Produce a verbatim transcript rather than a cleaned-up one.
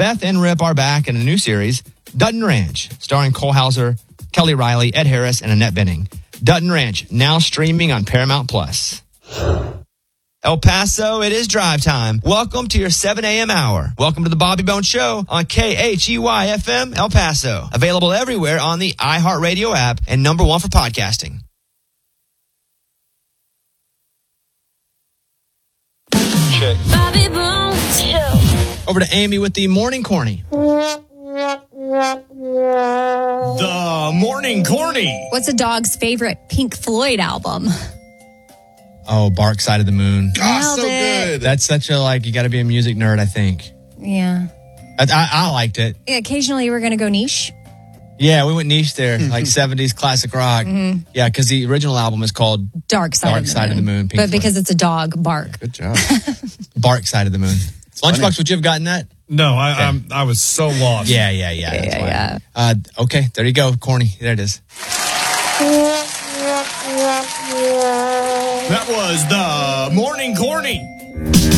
Beth and Rip are back in a new series, Dutton Ranch, starring Cole Hauser, Kelly Riley, Ed Harris, and Annette Bening. Dutton Ranch, now streaming on Paramount Plus. El Paso, it is drive time. Welcome to your seven a.m. hour. Welcome to the Bobby Bones Show on K H E Y F M El Paso. Available everywhere on the iHeartRadio app and number one for podcasting. Check. Bobby Bones Show. Over to Amy with the Morning Corny. The Morning Corny. What's a dog's favorite Pink Floyd album? Oh, Bark Side of the Moon. Oh, so Nailed it. good. That's such a, like, you got to be a music nerd, I think. Yeah. I, I, I liked it. Yeah, occasionally we're going to go niche. Yeah, we went niche there, like seventies classic rock. Mm-hmm. Yeah, because the original album is called Dark Side, Dark of, the Side Moon. of the Moon. Pink But Floyd. because it's a dog, Bark. Good job. Bark Side of the Moon. Lunchbox, would you have gotten that? No, I, I'm, I was so lost. Yeah, yeah, yeah. Yeah, that's why. yeah. Uh, okay, there you go. Corny. There it is. That was the Morning Corny.